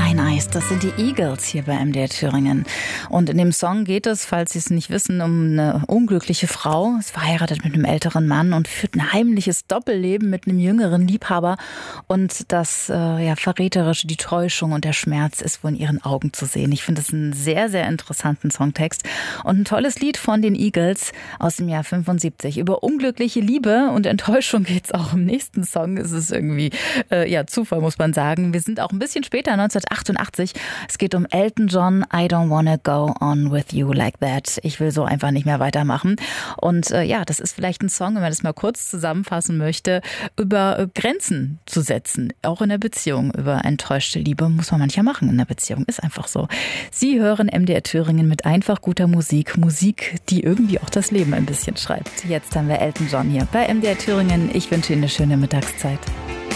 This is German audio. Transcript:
Fine Eyes, das sind die Eagles hier bei MDR Thüringen. Und in dem Song geht es, falls Sie es nicht wissen, um eine unglückliche Frau. Ist verheiratet mit einem älteren Mann und führt ein heimliches Doppelleben mit einem jüngeren Liebhaber. Und das Verräterische, die Täuschung und der Schmerz ist wohl in ihren Augen zu sehen. Ich finde es einen sehr, sehr interessanten Songtext. Und ein tolles Lied von den Eagles aus dem Jahr 75. Über unglückliche Liebe und Enttäuschung geht es auch im nächsten Song. Es ist irgendwie Zufall, muss man sagen. Wir sind auch ein bisschen später, 1988. Es geht um Elton John, I don't wanna go on with you like that. Ich will so einfach nicht mehr weitermachen. Und das ist vielleicht ein Song, wenn man das mal kurz zusammenfassen möchte, über Grenzen zu setzen. Auch in der Beziehung. Über enttäuschte Liebe muss man manchmal machen in der Beziehung. Ist einfach so. Sie hören MDR Thüringen mit einfach guter Musik. Musik, die irgendwie auch das Leben ein bisschen schreibt. Jetzt haben wir Elton John hier bei MDR Thüringen. Ich wünsche Ihnen eine schöne Mittagszeit.